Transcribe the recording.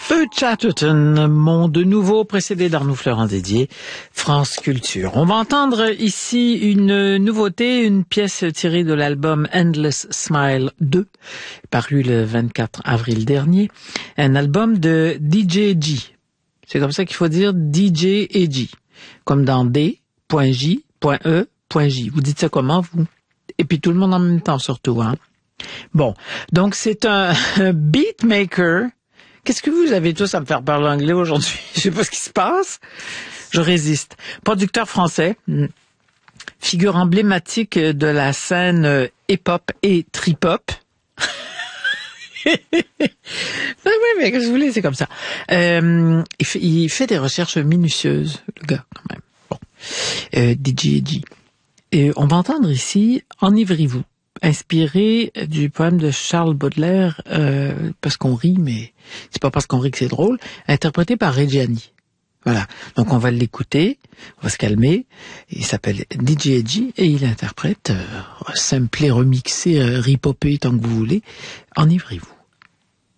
de Chatterton, Monde Nouveau, précédé d'Arnaud Florent dédié France Culture. On va entendre ici une nouveauté, une pièce tirée de l'album Endless Smile 2, paru le 24 avril dernier, un album de DJ-G. C'est comme ça qu'il faut dire DJ-G, comme dans D.J.E.J. Vous dites ça comment, vous? Et puis tout le monde en même temps, surtout, hein? Bon, donc c'est un beatmaker. Qu'est-ce que vous avez tous à me faire parler anglais aujourd'hui? Je sais pas ce qui se passe. Je résiste. Producteur français, figure emblématique de la scène hip-hop et trip-hop. Oui, mais qu'est-ce que vous voulez, c'est comme ça. Il fait des recherches minutieuses, le gars, quand même. Bon, DJ. Et on va entendre ici « Enivrez-vous », inspiré du poème de Charles Baudelaire, parce qu'on rit, mais c'est pas parce qu'on rit que c'est drôle, interprété par Reggiani. Voilà. Donc on va l'écouter, on va se calmer. Il s'appelle DJ-G et il interprète, samplé, remixé, ripopé, tant que vous voulez. Enivrez-vous.